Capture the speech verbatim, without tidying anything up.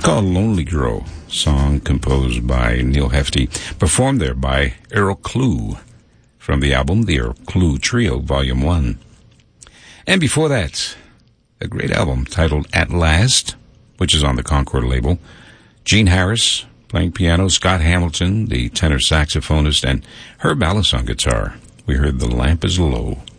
called Lonely Girl, song composed by Neil Hefti, performed there by Errol Klugh from the album The Errol Klugh Trio, Volume one. And before that, a great album titled At Last, which is on the Concord label. Gene Harris playing piano, Scott Hamilton, the tenor saxophonist, and Herb Alice on guitar. We heard The Lamp is Low.